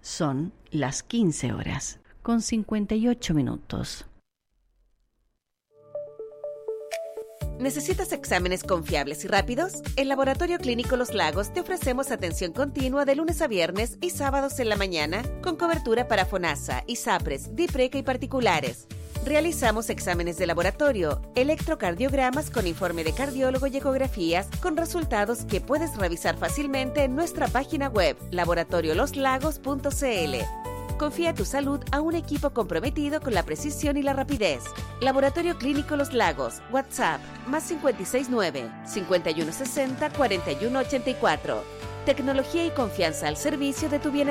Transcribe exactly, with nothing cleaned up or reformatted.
Son las quince horas, con cincuenta y ocho minutos. ¿Necesitas exámenes confiables y rápidos? En Laboratorio Clínico Los Lagos te ofrecemos atención continua de lunes a viernes y sábados en la mañana, con cobertura para FONASA, ISAPRES, DIPRECA y particulares. Realizamos exámenes de laboratorio, electrocardiogramas con informe de cardiólogo y ecografías con resultados que puedes revisar fácilmente en nuestra página web laboratorio los lagos punto c l. Confía tu salud a un equipo comprometido con la precisión y la rapidez. Laboratorio Clínico Los Lagos, WhatsApp, más cinco seis nueve, cinco uno seis cero, cuatro uno ocho cuatro. Tecnología y confianza al servicio de tu bienestar.